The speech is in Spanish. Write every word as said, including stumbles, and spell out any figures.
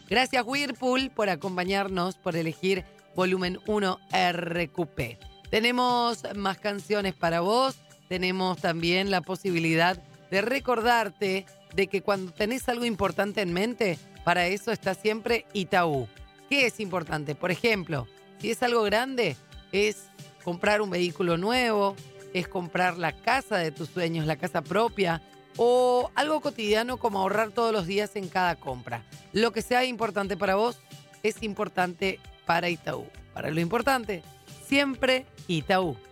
Gracias Whirlpool por acompañarnos, por elegir Volumen uno R Q P. Tenemos más canciones para vos, tenemos también la posibilidad de recordarte de que cuando tenés algo importante en mente, para eso está siempre Itaú. ¿Qué es importante? Por ejemplo, si es algo grande, es comprar un vehículo nuevo, es comprar la casa de tus sueños, la casa propia, o algo cotidiano como ahorrar todos los días en cada compra. Lo que sea importante para vos es importante para Itaú. Para lo importante, siempre Itaú.